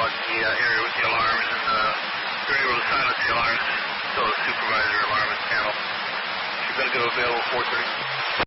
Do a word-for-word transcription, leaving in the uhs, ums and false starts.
out the uh, area with the alarms, and uh, you're able to silence the alarms until the supervisor alarm is panel. She's going to go available four thirty.